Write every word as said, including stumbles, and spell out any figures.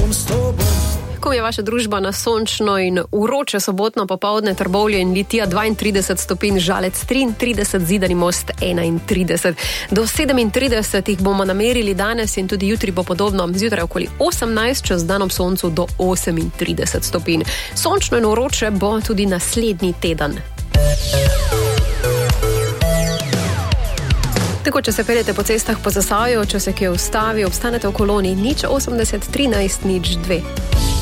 bom s tobom. Kom je vaša družba na sončno in vroče sobotno popoldne, Trbovlje in Litija dvaintrideset stopinj, Žalec triintrideset, Zidani Most enaintrideset. Do sedemintrideset jih bomo namerili danes in tudi jutri bo podobno, zjutraj okoli osemnajst, čez dan ob soncu do osemintrideset stopinj. Sončno in vroče bo tudi naslednji teden. Tako, če se peljete po cestah po Zasavju, če se kje ustavi, obstanete v koloni nič osemdeset trinajst nič dve.